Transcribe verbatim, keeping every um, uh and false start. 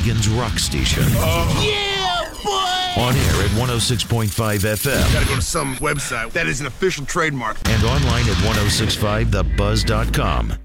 Michigan's rock station. Oh. Yeah, boy! On air at one oh six point five F M. Gotta go to some website that is an official trademark. And online at ten sixty-five the buzz dot com.